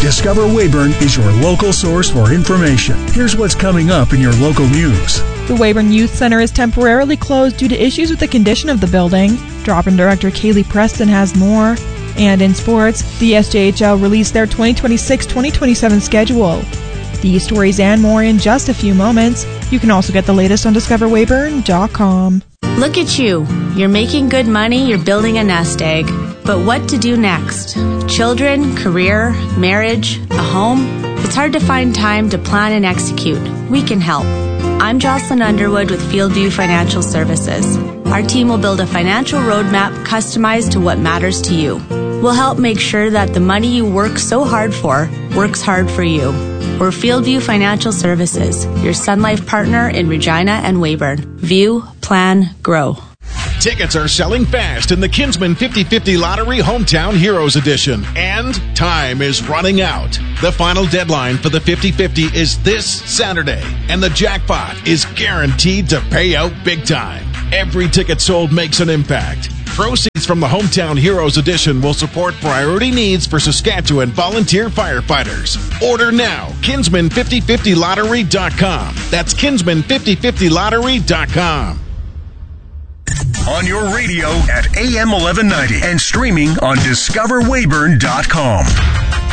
Discover Weyburn is your local source for information. Here's what's coming up in your local news. The Weyburn Youth Center is temporarily closed due to issues with the condition of the building. Drop-In director Kaylee Preston has more. And in sports, the SJHL released their 2026-2027 schedule. These stories and more in just a few moments. You can also get the latest on discoverweyburn.com. Look at you. You're making good money, you're building a nest egg. But what to do next? Children, career, marriage, a home? It's hard to find time to plan and execute. We can help. I'm Jocelyn Underwood with Fieldview Financial Services. Our team will build a financial roadmap customized to what matters to you. We'll help make sure that the money you work so hard for works hard for you. We're Fieldview Financial Services, your Sun Life partner in Regina and Weyburn. View, plan, grow. Tickets are selling fast in the Kinsman 50/50 Lottery Hometown Heroes Edition, and time is running out. The final deadline for the 50/50 is this Saturday, and the jackpot is guaranteed to pay out big time. Every ticket sold makes an impact. Proceeds from the Hometown Heroes Edition will support priority needs for Saskatchewan volunteer firefighters. Order now. Kinsman5050lottery.com. That's Kinsman5050lottery.com. On your radio at AM 1190 and streaming on discoverweyburn.com.